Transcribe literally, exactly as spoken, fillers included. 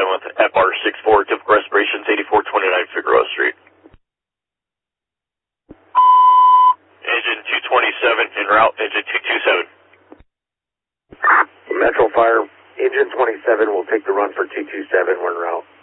seventh, F R six four, typical respirations, eighty-four twenty-nine Figueroa Street. Engine two twenty-seven, en route, engine two twenty-seven. Metro Fire, engine twenty-seven will take the run for two two seven, we're en route.